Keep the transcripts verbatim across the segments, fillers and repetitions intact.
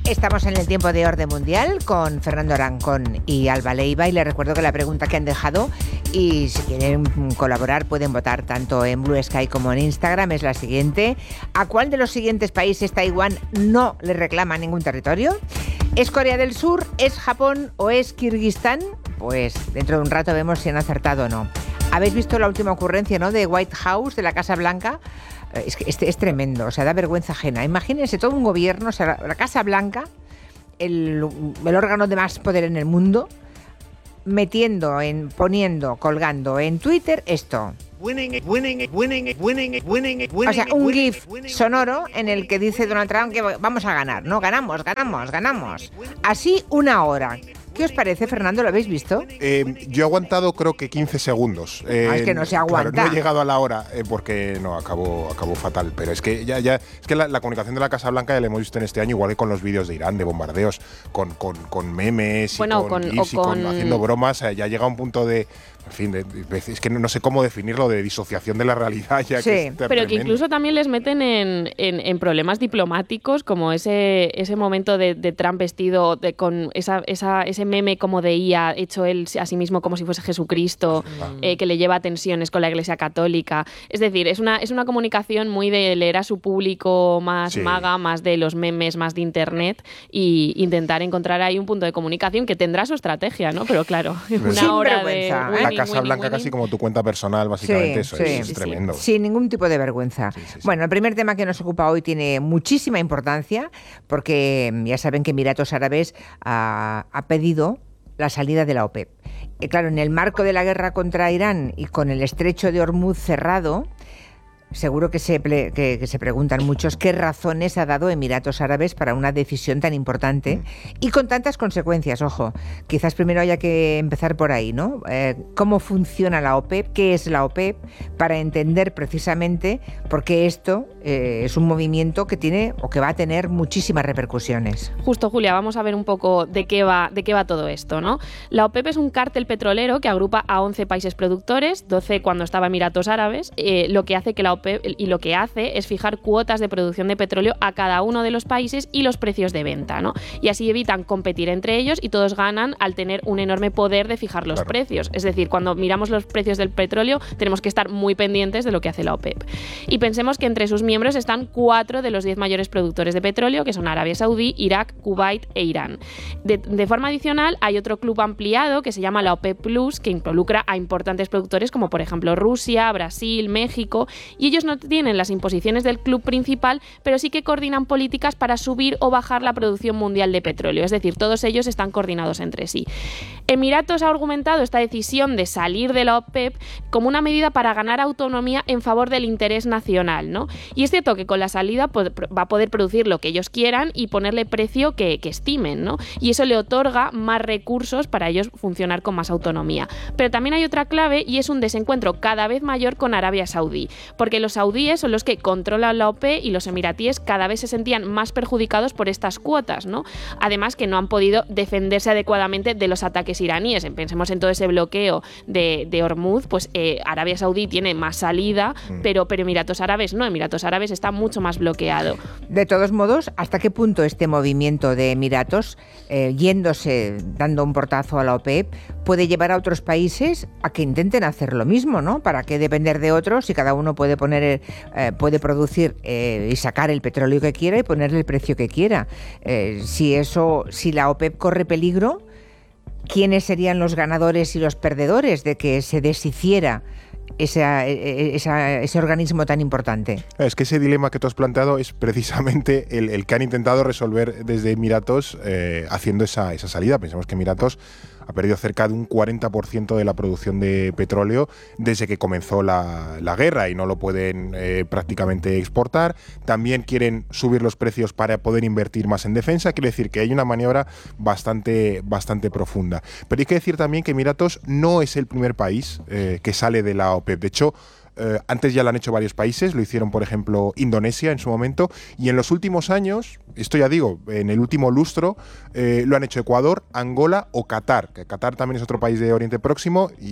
Estamos en el tiempo de Orden Mundial con Fernando Arancón y Alba Leiva, y les recuerdo que la pregunta que han dejado, y si quieren colaborar pueden votar tanto en Blue Sky como en Instagram, es la siguiente: ¿a cuál de los siguientes países Taiwán no le reclama ningún territorio? ¿Es Corea del Sur, es Japón o es Kirguistán? Pues dentro de un rato vemos si han acertado o no. ¿Habéis visto la última ocurrencia, ¿no?, de White House, de la Casa Blanca? Es que es, es tremendo, o sea, da vergüenza ajena. Imagínense todo un gobierno, o sea, la, la Casa Blanca, el, el órgano de más poder en el mundo, metiendo, en, poniendo, colgando en Twitter esto. Winning, winning, winning, winning, winning, o sea, un GIF sonoro en el que dice Donald Trump que vamos a ganar, ¿no? Ganamos, ganamos, ganamos. Así una hora. ¿Qué os parece, Fernando? ¿Lo habéis visto? Eh, yo he aguantado creo que quince segundos. Eh, ah, es que no se aguanta. Claro, no he llegado a la hora eh, porque no, acabó, acabó fatal. Pero es que ya, ya es que la, la comunicación de la Casa Blanca ya la hemos visto en este año, igual que con los vídeos de Irán, de bombardeos, con, con, con memes y bueno, con, con, gifs y con, con haciendo bromas. Ya llega a un punto de… En fin, de, de, es que no, no sé cómo definirlo, de disociación de la realidad. Ya sí, que es pero tremendo. Que incluso también les meten en, en, en problemas diplomáticos, como ese, ese momento de, de Trump vestido de, con esa, esa, ese meme como de I A, hecho él a sí mismo como si fuese Jesucristo, ah. eh, que le lleva a tensiones con la Iglesia Católica. Es decir, es una, es una comunicación muy de leer a su público más sí. maga, más de los memes, más de Internet, y intentar encontrar ahí un punto de comunicación que tendrá su estrategia, ¿no? Pero claro, pues una sin hora vergüenza, de… ¿eh? La Casa Blanca winning. Casi como tu cuenta personal, básicamente, sí, eso sí, es, sí, es tremendo. Sí. Sin ningún tipo de vergüenza. Sí, sí, sí. Bueno, el primer tema que nos ocupa hoy tiene muchísima importancia porque ya saben que Emiratos Árabes ha, ha pedido la salida de la OPEP. Y claro, en el marco de la guerra contra Irán y con el estrecho de Hormuz cerrado, seguro que se, ple- que, que se preguntan muchos qué razones ha dado Emiratos Árabes para una decisión tan importante mm. y con tantas consecuencias. Ojo, quizás primero haya que empezar por ahí, ¿no? Eh, ¿Cómo funciona la OPEP? ¿Qué es la OPEP? Para entender precisamente por qué esto eh, es un movimiento que tiene o que va a tener muchísimas repercusiones. Justo, Julia, vamos a ver un poco de qué va, de qué va todo esto, ¿no? La OPEP es un cártel petrolero que agrupa a once países productores, doce cuando estaba Emiratos Árabes, eh, lo que hace que la OPEP, y lo que hace es fijar cuotas de producción de petróleo a cada uno de los países y los precios de venta, ¿no? Y así evitan competir entre ellos y todos ganan al tener un enorme poder de fijar los claro. precios. Es decir, cuando miramos los precios del petróleo tenemos que estar muy pendientes de lo que hace la OPEP. Y pensemos que entre sus miembros están cuatro de los diez mayores productores de petróleo, que son Arabia Saudí, Irak, Kuwait e Irán. De, de forma adicional, hay otro club ampliado que se llama la OPEP Plus, que involucra a importantes productores como por ejemplo Rusia, Brasil, México, y ellos no tienen las imposiciones del club principal, pero sí que coordinan políticas para subir o bajar la producción mundial de petróleo. Es decir, todos ellos están coordinados entre sí. Emiratos ha argumentado esta decisión de salir de la OPEP como una medida para ganar autonomía en favor del interés nacional, ¿no? Y es cierto que con la salida pues, va a poder producir lo que ellos quieran y ponerle precio que, que estimen, ¿no? Y eso le otorga más recursos para ellos funcionar con más autonomía. Pero también hay otra clave y es un desencuentro cada vez mayor con Arabia Saudí, porque los saudíes son los que controlan la OPEP y los emiratíes cada vez se sentían más perjudicados por estas cuotas, ¿no? Además que no han podido defenderse adecuadamente de los ataques iraníes. Pensemos en todo ese bloqueo de, de Hormuz, pues eh, Arabia Saudí tiene más salida, mm. pero, pero Emiratos Árabes no, Emiratos Árabes está mucho más bloqueado. De todos modos, ¿hasta qué punto este movimiento de Emiratos, eh, yéndose, dando un portazo a la OPEP, puede llevar a otros países a que intenten hacer lo mismo, ¿no? ¿Para qué depender de otros si cada uno puede poner, eh, puede producir eh, y sacar el petróleo que quiera y ponerle el precio que quiera? Eh, si eso, si la OPEP corre peligro, ¿quiénes serían los ganadores y los perdedores de que se deshiciera Esa, esa, ese organismo tan importante? Es que ese dilema que tú has planteado es precisamente el, el que han intentado resolver desde Emiratos eh, haciendo esa, esa salida. Pensemos que Emiratos ha perdido cerca de un cuarenta por ciento de la producción de petróleo desde que comenzó la, la guerra y no lo pueden eh, prácticamente exportar. También quieren subir los precios para poder invertir más en defensa. Quiere decir que hay una maniobra bastante, bastante profunda. Pero hay que decir también que Emiratos no es el primer país eh, que sale de la OPEP. De hecho, Eh, antes ya lo han hecho varios países, lo hicieron por ejemplo Indonesia en su momento, y en los últimos años, esto ya digo, en el último lustro, eh, lo han hecho Ecuador, Angola o Qatar, que Qatar también es otro país de Oriente Próximo y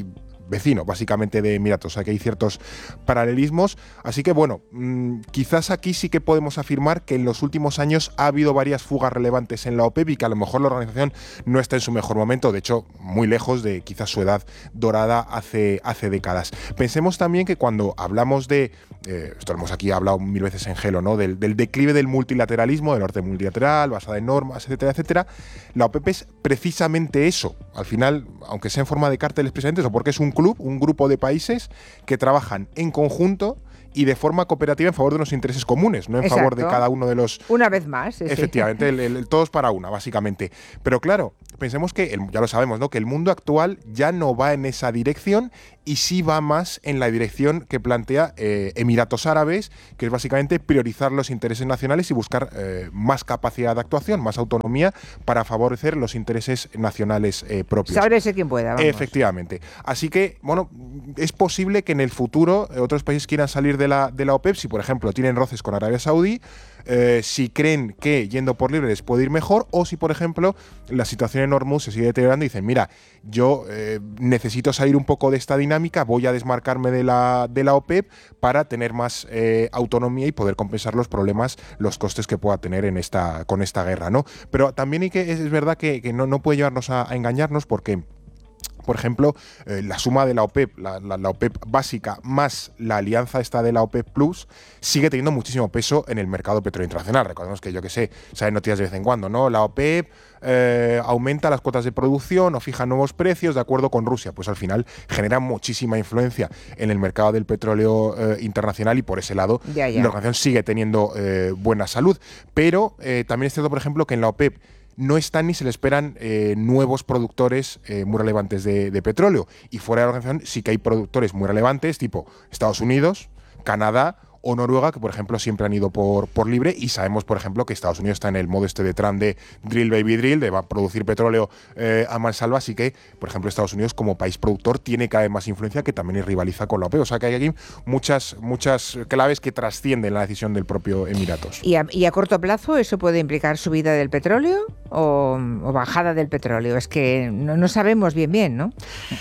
vecino, básicamente, de Emiratos. O sea, que hay ciertos paralelismos. Así que, bueno, mmm, quizás aquí sí que podemos afirmar que en los últimos años ha habido varias fugas relevantes en la OPEP y que a lo mejor la organización no está en su mejor momento, de hecho, muy lejos de quizás su edad dorada hace, hace décadas. Pensemos también que cuando hablamos de, eh, esto lo hemos aquí hablado mil veces en Gelo, ¿no? del, del declive del multilateralismo, del orden multilateral, basada en normas, etcétera, etcétera, la OPEP es precisamente eso. Al final, aunque sea en forma de cárteles, precisamente eso, porque es un club, un grupo de países que trabajan en conjunto y de forma cooperativa en favor de unos intereses comunes, no en Exacto. favor de cada uno de los... Una vez más. Sí, efectivamente, sí. el, el, el todos para una, básicamente. Pero claro, pensemos que, el, ya lo sabemos, ¿no? Que el mundo actual ya no va en esa dirección y sí va más en la dirección que plantea eh, Emiratos Árabes, que es básicamente priorizar los intereses nacionales y buscar eh, más capacidad de actuación, más autonomía para favorecer los intereses nacionales eh, propios. Sábrese quien pueda, vamos. Efectivamente. Así que, bueno, es posible que en el futuro eh, otros países quieran salir de la, de la OPEP, si por ejemplo tienen roces con Arabia Saudí, eh, si creen que yendo por libre les puede ir mejor, o si por ejemplo la situación en Hormuz se sigue deteriorando y dicen, mira, yo eh, necesito salir un poco de esta dinámica, voy a desmarcarme de la, de la OPEP para tener más eh, autonomía y poder compensar los problemas, los costes que pueda tener en esta, con esta guerra, ¿no? Pero también hay que, es, es verdad que, que no, no puede llevarnos a, a engañarnos, porque por ejemplo, eh, la suma de la OPEP, la, la, la OPEP básica, más la alianza esta de la OPEP Plus, sigue teniendo muchísimo peso en el mercado petróleo internacional. Recordemos que, yo que sé, salen noticias de vez en cuando, ¿no? La OPEP eh, aumenta las cuotas de producción o fija nuevos precios de acuerdo con Rusia. Pues al final genera muchísima influencia en el mercado del petróleo eh, internacional y por ese lado ya, ya. la organización sigue teniendo eh, buena salud. Pero eh, también es cierto, por ejemplo, que en la OPEP no están ni se le esperan eh, nuevos productores eh, muy relevantes de, de petróleo. Y fuera de la organización sí que hay productores muy relevantes, tipo Estados Unidos, Canadá o Noruega, que por ejemplo siempre han ido por, por libre, y sabemos por ejemplo que Estados Unidos está en el modo este de Trump de drill baby drill, de va a producir petróleo eh, a mansalva, así que por ejemplo Estados Unidos como país productor tiene cada vez más influencia, que también rivaliza con la OPEP. O sea que hay aquí muchas, muchas claves que trascienden la decisión del propio Emiratos. ¿Y a, y a corto plazo eso puede implicar subida del petróleo o, o bajada del petróleo? Es que no, no sabemos bien bien, ¿no?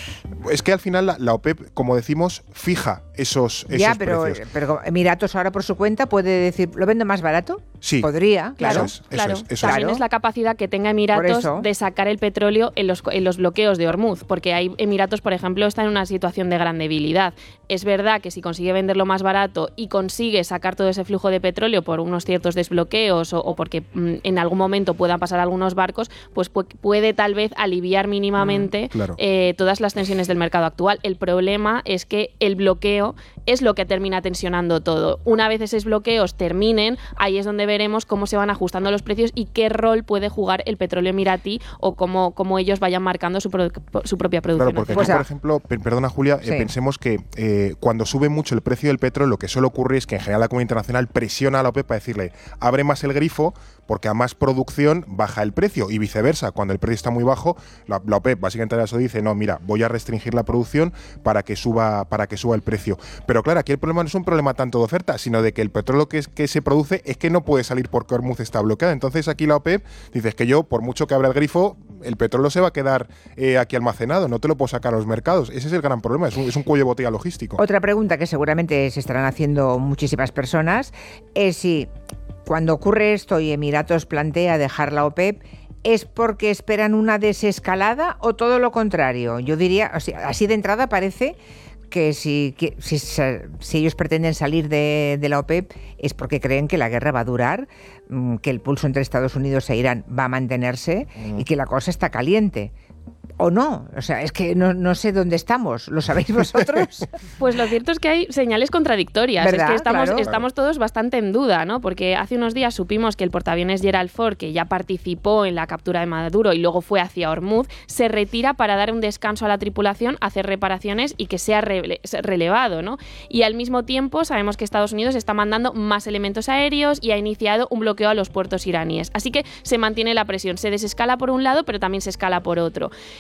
Es que al final la, la OPEP, como decimos, fija esos, esos ya, pero, precios. pero Emiratos ahora por su cuenta puede decir, ¿lo vendo más barato? Sí. Podría, claro. Eso es, eso claro. es, eso También es. es la capacidad que tenga Emiratos de sacar el petróleo en los, en los bloqueos de Hormuz, porque hay Emiratos, por ejemplo, está en una situación de gran debilidad. Es verdad que si consigue venderlo más barato y consigue sacar todo ese flujo de petróleo por unos ciertos desbloqueos o, o porque mm, en algún momento puedan pasar algunos barcos, pues pu- puede tal vez aliviar mínimamente mm, claro. eh, todas las tensiones del mercado actual. El problema es que el bloqueo es lo que termina tensionando todo. Una vez esos bloqueos terminen, ahí es donde veremos cómo se van ajustando los precios y qué rol puede jugar el petróleo emiratí o cómo, cómo ellos vayan marcando su, pro, su propia producción. Claro, porque pues aquí, a... por ejemplo, per perdona Julia, sí. eh, pensemos que eh, cuando sube mucho el precio del petróleo, lo que suele ocurrir es que en general la comunidad internacional presiona a la OPEP para decirle, abre más el grifo, porque a más producción baja el precio, y viceversa, cuando el precio está muy bajo, la, la OPEP básicamente eso dice, no, mira, voy a restringir la producción para que suba para que suba el precio. Pero claro, aquí el problema no es un problema tanto de oferta, sino de que el petróleo que, es, que se produce es que no puede salir porque Hormuz está bloqueado. Entonces aquí la OPEP dice que yo, por mucho que abra el grifo, el petróleo se va a quedar eh, aquí almacenado, no te lo puedo sacar a los mercados. Ese es el gran problema, es un, es un cuello de botella logístico. Otra pregunta que seguramente se estarán haciendo muchísimas personas es si cuando ocurre esto y Emiratos plantea dejar la OPEP, ¿es porque esperan una desescalada o todo lo contrario? Yo diría, o sea, así de entrada parece que si, que si, si ellos pretenden salir de, de la OPEP es porque creen que la guerra va a durar, que el pulso entre Estados Unidos e Irán va a mantenerse mm. y que la cosa está caliente. ¿O no? O sea, es que no, no sé dónde estamos. ¿Lo sabéis vosotros? Pues lo cierto es que hay señales contradictorias. ¿verdad? Es que estamos, Claro. estamos todos bastante en duda, ¿no? Porque hace unos días supimos que el portaaviones Gerald Ford, que ya participó en la captura de Maduro y luego fue hacia Hormuz, se retira para dar un descanso a la tripulación, hacer reparaciones y que sea re- relevado, ¿no? Y al mismo tiempo sabemos que Estados Unidos está mandando más elementos aéreos y ha iniciado un bloqueo a los puertos iraníes. Así que se mantiene la presión. Se desescala por un lado, pero también se escala por otro.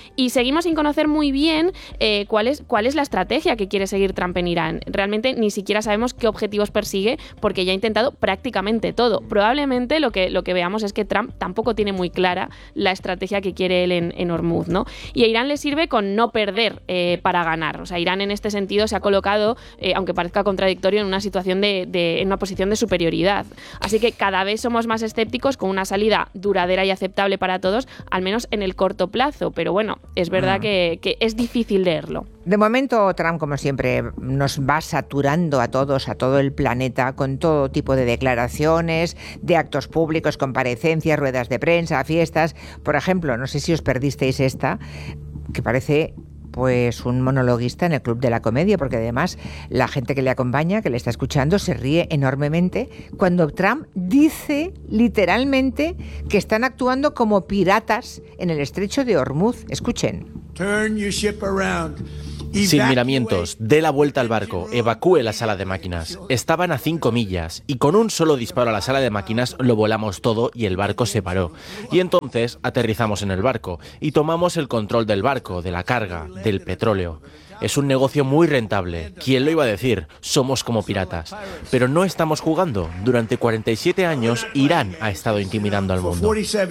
Y seguimos sin conocer muy bien eh, cuál es, cuál es la estrategia que quiere seguir Trump en Irán. Realmente ni siquiera sabemos qué objetivos persigue porque ya ha intentado prácticamente todo. Probablemente lo que, lo que veamos es que Trump tampoco tiene muy clara la estrategia que quiere él en, en Hormuz, ¿no? Y a Irán le sirve con no perder eh, para ganar. O sea, Irán en este sentido se ha colocado, eh, aunque parezca contradictorio, en una situación de, de en una posición de superioridad. Así que cada vez somos más escépticos con una salida duradera y aceptable para todos, al menos en el corto plazo. Pero bueno, es verdad mm. que, que es difícil leerlo. De momento, Trump, como siempre, nos va saturando a todos, a todo el planeta, con todo tipo de declaraciones, de actos públicos, comparecencias, ruedas de prensa, fiestas. Por ejemplo, no sé si os perdisteis esta, que parece pues un monologuista en el Club de la Comedia, porque además la gente que le acompaña, que le está escuchando, se ríe enormemente cuando Trump dice literalmente que están actuando como piratas en el estrecho de Hormuz. Escuchen. Turn your ship around. Sin miramientos, dé la vuelta al barco, evacúe la sala de máquinas. Estaban a cinco millas y con un solo disparo a la sala de máquinas lo volamos todo y el barco se paró. Y entonces aterrizamos en el barco y tomamos el control del barco, de la carga, del petróleo. Es un negocio muy rentable. ¿Quién lo iba a decir? Somos como piratas. Pero no estamos jugando. Durante cuarenta y siete años, Irán ha estado intimidando al mundo.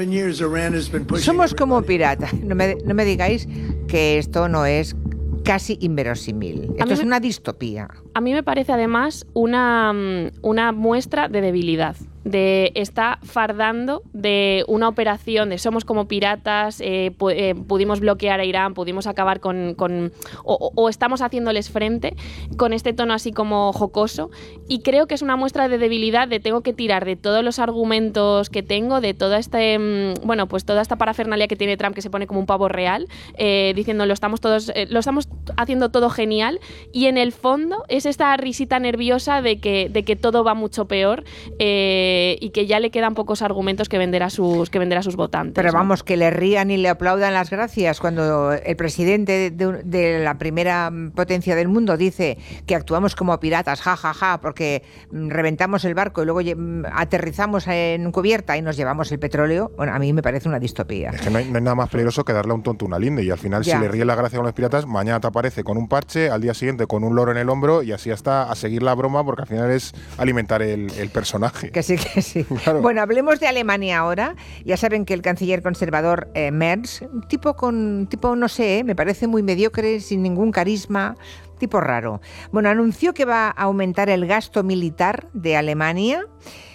Somos como piratas. No me, no me digáis que esto no es casi inverosímil. Esto es me, una distopía. A mí me parece además una, una muestra de debilidad. De está fardando de una operación de somos como piratas, eh, pu eh, pudimos bloquear a Irán, pudimos acabar con... con o, o estamos haciéndoles frente con este tono así como jocoso, y creo que es una muestra de debilidad, de tengo que tirar de todos los argumentos que tengo, de toda este, mmm, bueno, pues toda esta parafernalia que tiene Trump, que se pone como un pavo real, eh, diciendo lo estamos todos, eh, lo estamos haciendo todo genial, y en el fondo es esta risita nerviosa de que, de que todo va mucho peor, eh, y que ya le quedan pocos argumentos que vender a sus, que vender a sus votantes. Pero ¿no? vamos, que le rían y le aplaudan las gracias cuando el presidente de, de la primera potencia del mundo dice que actuamos como piratas, ja, ja, ja, porque reventamos el barco y luego aterrizamos en cubierta y nos llevamos el petróleo. Bueno, a mí me parece una distopía. Es que no hay, no hay nada más peligroso que darle a un tonto una linde, y al final ya. Si le ríe la gracia con los piratas, mañana te aparece con un parche, al día siguiente con un loro en el hombro, y así hasta a seguir la broma, porque al final es alimentar el, el personaje. Que sí, que sí. Claro. Bueno, hablemos de Alemania ahora. Ya saben que el canciller conservador eh, Merz, un tipo con, tipo no sé, eh, me parece muy mediocre, sin ningún carisma, tipo raro. Bueno, anunció que va a aumentar el gasto militar de Alemania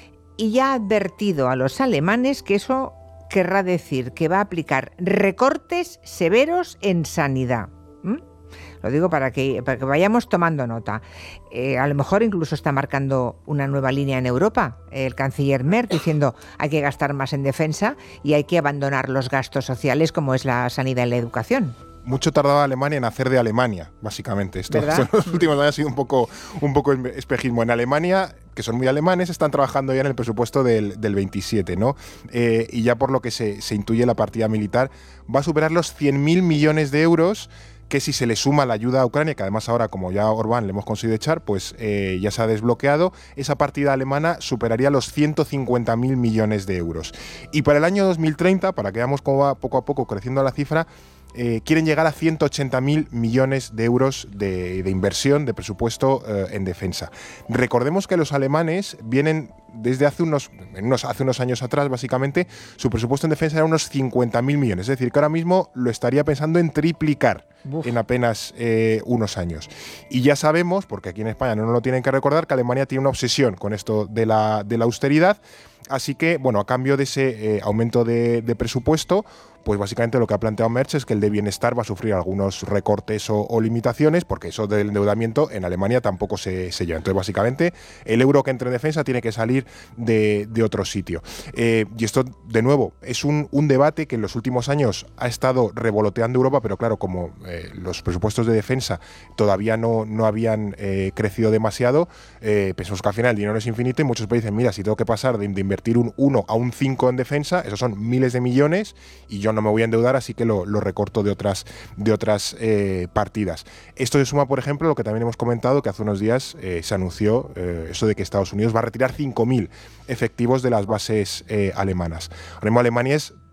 y ya ha advertido a los alemanes que eso querrá decir que va a aplicar recortes severos en sanidad. ¿Mm? Lo digo para que, para que vayamos tomando nota. Eh, a lo mejor incluso está marcando una nueva línea en Europa, el canciller Merz, diciendo hay que gastar más en defensa y hay que abandonar los gastos sociales como es la sanidad y la educación. Mucho tardaba Alemania en hacer de Alemania, básicamente. Esto, esto en los últimos años ha sido un poco, un poco espejismo. En Alemania, que son muy alemanes, están trabajando ya en el presupuesto del, del veintisiete, ¿no? Eh, y ya por lo que se, se intuye, la partida militar va a superar los cien mil millones de euros, que si se le suma la ayuda a Ucrania, que además ahora, como ya Orbán le hemos conseguido echar, pues eh, ya se ha desbloqueado, esa partida alemana superaría los ciento cincuenta mil millones de euros. Y para el año dos mil treinta, para que veamos cómo va poco a poco creciendo la cifra, eh, quieren llegar a ciento ochenta mil millones de euros de, de inversión, de presupuesto eh, en defensa. Recordemos que los alemanes vienen desde hace unos, unos, hace unos años atrás, básicamente, su presupuesto en defensa era unos cincuenta mil millones. Es decir, que ahora mismo lo estaría pensando en triplicar Uf. en apenas eh, unos años. Y ya sabemos, porque aquí en España no nos lo tienen que recordar, que Alemania tiene una obsesión con esto de la, de la austeridad. Así que, bueno, a cambio de ese eh, aumento de, de presupuesto, pues básicamente lo que ha planteado Merz es que el de bienestar va a sufrir algunos recortes o, o limitaciones, porque eso del endeudamiento en Alemania tampoco se, se lleva. Entonces, básicamente, el euro que entre en defensa tiene que salir de, de otro sitio. Eh, y esto, de nuevo, es un, un debate que en los últimos años ha estado revoloteando Europa, pero claro, como eh, los presupuestos de defensa todavía no, no habían eh, crecido demasiado, eh, pensamos que al final el dinero es infinito y muchos países dicen, mira, si tengo que pasar de, de invertir un uno a un cinco en defensa, esos son miles de millones y yo no me voy a endeudar, así que lo, lo recorto de otras, de otras eh, partidas. Esto se suma, por ejemplo, lo que también hemos comentado, que hace unos días eh, se anunció eh, eso de que Estados Unidos va a retirar cinco mil efectivos de las bases eh, alemanas. Ahora mismo Alemania es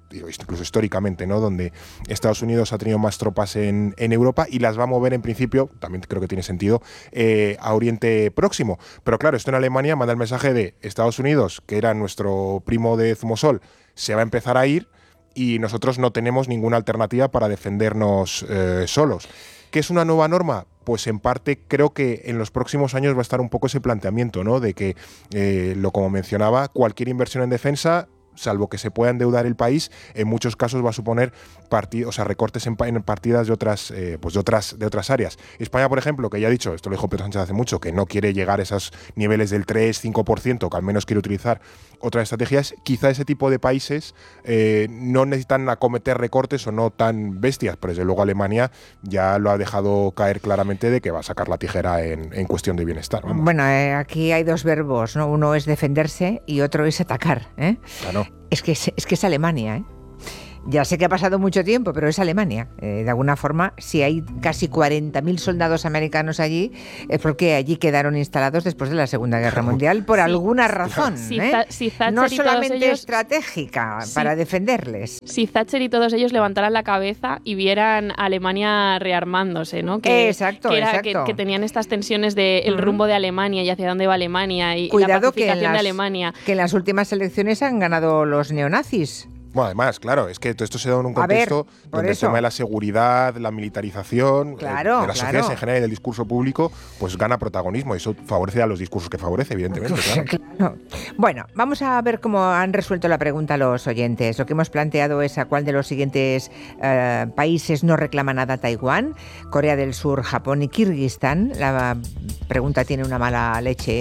incluso históricamente, ¿no? Donde Estados Unidos ha tenido más tropas en, en Europa y las va a mover en principio, también creo que tiene sentido, eh, a Oriente Próximo. Pero claro, esto en Alemania manda el mensaje de Estados Unidos, que era nuestro primo de Zumosol, se va a empezar a ir y nosotros no tenemos ninguna alternativa para defendernos eh, solos. ¿Qué es una nueva norma? Pues en parte creo que en los próximos años va a estar un poco ese planteamiento, ¿no? De que, eh, lo como mencionaba, cualquier inversión en defensa, salvo que se pueda endeudar el país, en muchos casos va a suponer partid- o sea, recortes en, en partidas de otras, eh, pues de otras, de otras áreas. España, por ejemplo, que ya ha dicho, esto lo dijo Pedro Sánchez hace mucho, que no quiere llegar a esos niveles del tres cinco por ciento, que al menos quiere utilizar otras estrategias, quizá ese tipo de países eh, no necesitan acometer recortes o no tan bestias, pero desde luego Alemania ya lo ha dejado caer claramente de que va a sacar la tijera en, en cuestión de bienestar. Vamos. Bueno, eh, aquí hay dos verbos, ¿no? Uno es defenderse y otro es atacar, ¿eh? Claro. Es que es, es que es Alemania, ¿eh? Ya sé que ha pasado mucho tiempo, pero es Alemania. Eh, de alguna forma, si hay casi cuarenta mil soldados americanos allí, es porque allí quedaron instalados después de la Segunda Guerra Mundial por Sí. alguna razón. Si, ¿eh? Tha- si Thatcher No y todos solamente ellos- estratégica Sí. para defenderles. Si Thatcher y todos ellos levantaran la cabeza y vieran a Alemania rearmándose, ¿no? Que, Exacto, que, era- exacto. que, que tenían estas tensiones de el Ujú. rumbo de Alemania y hacia dónde va Alemania y, y la Cuidado que en, pacificación de las, Alemania. que en las últimas elecciones han ganado los neonazis. Bueno, además, claro, es que todo esto se da en un A ver, contexto por donde eso. el tema de la seguridad, la militarización Claro, eh, de las claro. sociedades en general y del discurso público, pues gana protagonismo y eso favorece a los discursos que favorece, evidentemente. Claro. Claro. Bueno, vamos a ver cómo han resuelto la pregunta los oyentes. Lo que hemos planteado es a cuál de los siguientes eh, países no reclama nada Taiwán: Corea del Sur, Japón y Kirguistán. La pregunta tiene una mala leche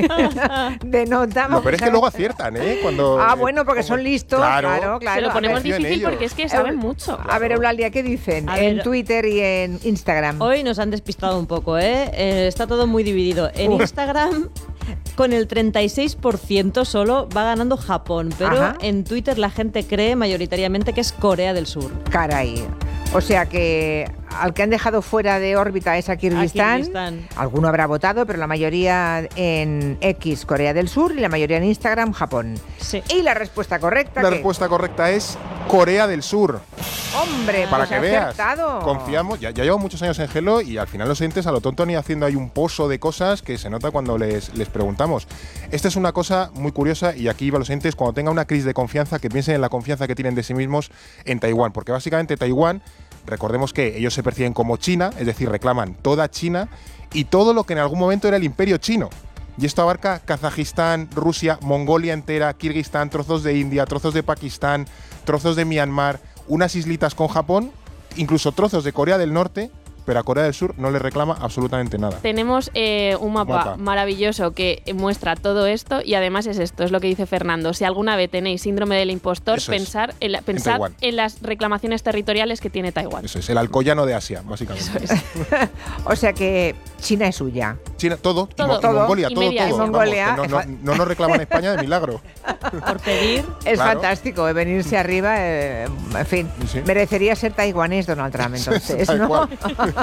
de nota. Lo peor es que luego aciertan, ¿eh? Cuando, Ah, eh, bueno, porque como- son listos. Claro. Claro, claro. Se lo A ponemos ver, confío en difícil ellos. porque es que saben mucho. A ver, Eulalia, ¿qué dicen? A En ver. Twitter y en Instagram. Hoy nos han despistado un poco, ¿eh? Eh, está todo muy dividido. En Uf. Instagram, con el treinta y seis por ciento solo va ganando Japón, pero Ajá. en Twitter la gente cree mayoritariamente que es Corea del Sur. Caray. O sea que al que han dejado fuera de órbita es a Kirguistán. A Kirguistán. Alguno habrá votado, pero la mayoría en X, Corea del Sur, y la mayoría en Instagram, Japón. Sí. Y la respuesta correcta, La ¿qué? respuesta correcta es Corea del Sur. Hombre, Para pues que ha veas, acertado. confiamos, ya, ya llevo muchos años en Hello y al final los oyentes a lo tonto ni haciendo ahí un pozo de cosas que se nota cuando les, les preguntamos. Esta es una cosa muy curiosa y aquí va los oyentes, cuando tenga una crisis de confianza, que piensen en la confianza que tienen de sí mismos en Taiwán, porque básicamente Taiwán, recordemos que ellos se perciben como China, es decir, reclaman toda China y todo lo que en algún momento era el imperio chino. Y esto abarca Kazajistán, Rusia, Mongolia entera, Kirguistán, trozos de India, trozos de Pakistán, trozos de Myanmar, unas islitas con Japón, incluso trozos de Corea del Norte, pero a Corea del Sur no le reclama absolutamente nada. Tenemos eh, un mapa, Mapa. maravilloso que muestra todo esto y además es esto, es lo que dice Fernando. Si alguna vez tenéis síndrome del impostor, Eso es. pensar, en, la- pensad Taiwán. en las reclamaciones territoriales que tiene Taiwán. Eso es, el alcoyano de Asia, básicamente. Eso es. O sea que China es suya. China, todo, y Todo. Mo- y Todo. Mongolia, Y todo, media. todo. Y Mongolia, Vamos, que no, no- no nos reclaman España de milagro. Por pedir. Es Claro. fantástico, eh, venirse arriba, eh, en fin, Sí. merecería ser taiwanés Donald Trump entonces, Tal ¿no? cual.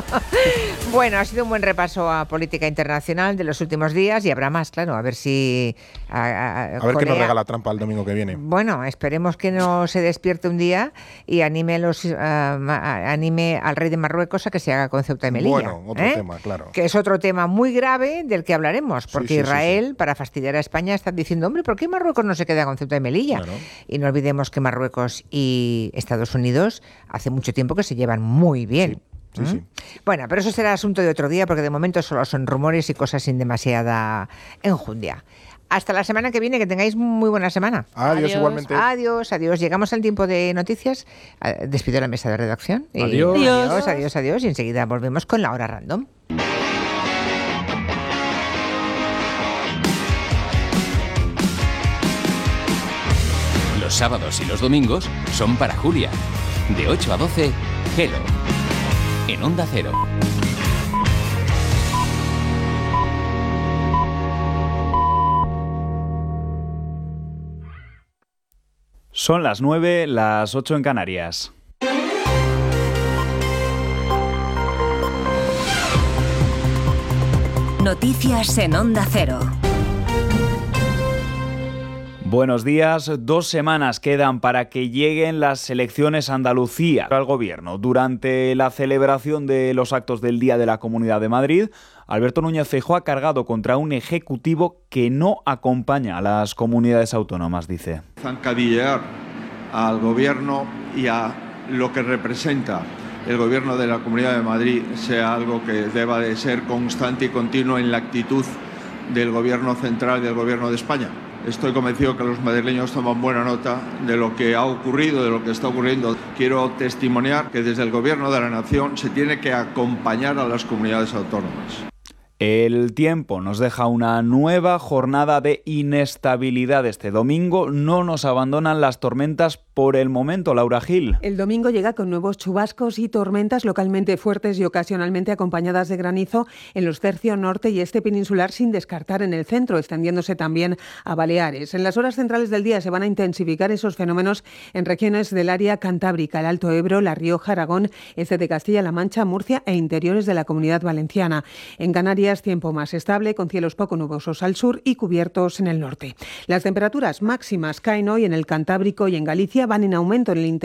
Bueno, ha sido un buen repaso a política internacional de los últimos días y habrá más, claro, a ver si... A, a- A ver qué nos Corea- regala trampa el domingo que viene. Bueno, esperemos que no se despierte un día y anime, los, ah, ma- anime al rey de Marruecos a que se haga con Ceuta y Melilla. Bueno, otro ¿eh? tema, claro. Que es otro tema muy grave del que hablaremos, porque Sí, sí, sí, Israel, para fastidiar a España, están diciendo, hombre, ¿por qué Marruecos no se queda con Ceuta y Melilla? Claro. Y no olvidemos que Marruecos y Estados Unidos hace mucho tiempo que se llevan muy bien. Sí, ¿Mm? sí. Bueno, pero eso será asunto de otro día, porque de momento solo son rumores y cosas sin demasiada enjundia. Hasta la semana que viene, que tengáis muy buena semana. Adiós, Adiós. igualmente. Adiós, adiós. Llegamos al tiempo de noticias. Eh, Despido la mesa de redacción. Y- Adiós. adiós, adiós, adiós. Y enseguida volvemos con la hora random. Los sábados y los domingos son para Julia. De ocho a doce, Hello. En Onda Cero. Son las nueve, las ocho en Canarias. Noticias en Onda Cero. Buenos días. Dos semanas quedan para que lleguen las elecciones a Andalucía al gobierno. Durante la celebración de los actos del Día de la Comunidad de Madrid, Alberto Núñez Feijóo ha cargado contra un ejecutivo que no acompaña a las comunidades autónomas, dice. Zancadillear al gobierno y a lo que representa el gobierno de la Comunidad de Madrid sea algo que deba de ser constante y continuo en la actitud del gobierno central y del gobierno de España. Estoy convencido que los madrileños toman buena nota de lo que ha ocurrido, de lo que está ocurriendo. Quiero testimoniar que desde el Gobierno de la Nación se tiene que acompañar a las comunidades autónomas. El tiempo nos deja una nueva jornada de inestabilidad este domingo. No nos abandonan las tormentas por el momento, Laura Gil. El domingo llega con nuevos chubascos y tormentas localmente fuertes y ocasionalmente acompañadas de granizo en los tercios norte y este peninsular, sin descartar en el centro, extendiéndose también a Baleares. En las horas centrales del día se van a intensificar esos fenómenos en regiones del área cantábrica, el Alto Ebro, La Rioja, Aragón, este de Castilla-La Mancha, Murcia e interiores de la Comunidad Valenciana. En Canarias, tiempo más estable, con cielos poco nubosos al sur y cubiertos en el norte. Las temperaturas máximas caen hoy en el Cantábrico y en Galicia, van en aumento en el interior